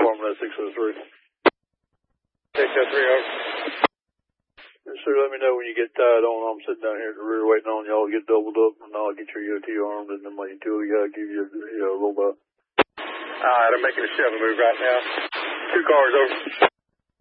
Department at 603. 603, over. Sir, let me know when you get tied on. I'm sitting down here at the rear waiting on y'all to get doubled up, and I'll get your EOT armed, and then my utility guy give you a little bit. All right, I'm making a 7 move right now. 2 cars over.